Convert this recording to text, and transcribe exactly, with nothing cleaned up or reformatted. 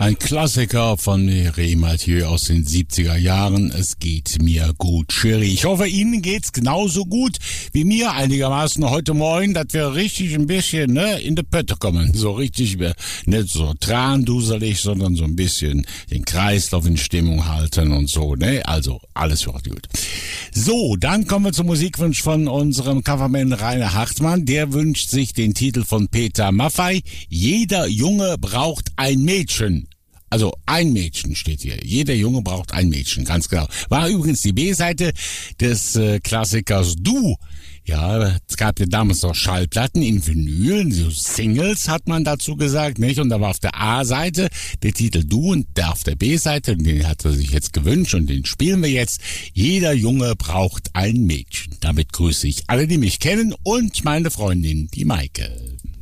Ein Klassiker von Ré Mathieu aus den siebziger Jahren. Es geht mir gut, Chérie. Ich hoffe, Ihnen geht's genauso gut wie mir einigermaßen heute Morgen, dass wir richtig ein bisschen ne, in die Pötte kommen. So richtig, nicht so tranduselig, sondern so ein bisschen den Kreislauf in Stimmung halten und so. Ne? Also, alles wird gut. So, dann kommen wir zum Musikwunsch von unserem Coverman Rainer Hartmann. Der wünscht sich den Titel von Peter Maffay. Jeder Junge braucht ein Mädchen. Also ein Mädchen steht hier. Jeder Junge braucht ein Mädchen, ganz genau. War übrigens die B-Seite des äh, Klassikers Du. Ja, es gab ja damals noch Schallplatten in Vinyl, so Singles hat man dazu gesagt, nicht? Und da war auf der A-Seite der Titel Du und der auf der B-Seite, den hat er sich jetzt gewünscht und den spielen wir jetzt. Jeder Junge braucht ein Mädchen. Damit grüße ich alle, die mich kennen und meine Freundin, die Maike.